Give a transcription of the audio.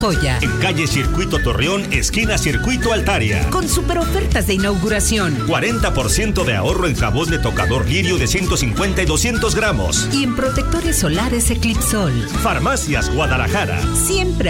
Joya. En calle Circuito Torreón, esquina Circuito Altaria. Con super ofertas de inauguración. 40% de ahorro en jabón de tocador Lirio de 150 y 200 gramos. Y en protectores solares Eclipsol. Farmacias Guadalajara. Siempre